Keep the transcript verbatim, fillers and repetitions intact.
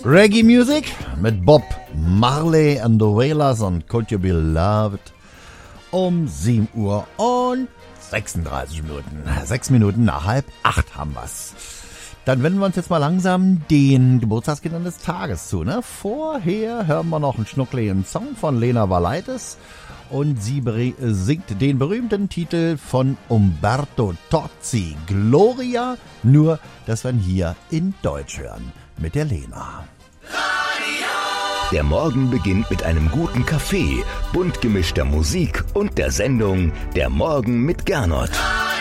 Reggae Music mit Bob Marley and the Wailers und Could You Be Loved um sieben Uhr und sechsunddreißig Minuten. Sechs Minuten nach halb acht haben wir's. Dann wenden wir uns jetzt mal langsam den Geburtstagskindern des Tages zu. Ne? Vorher hören wir noch einen schnuckligen Song von Lena Valaitis und sie singt den berühmten Titel von Umberto Tozzi, Gloria, nur dass wir ihn hier in Deutsch hören mit der Lena. Der Morgen beginnt mit einem guten Kaffee, bunt gemischter Musik und der Sendung Der Morgen mit Gernot.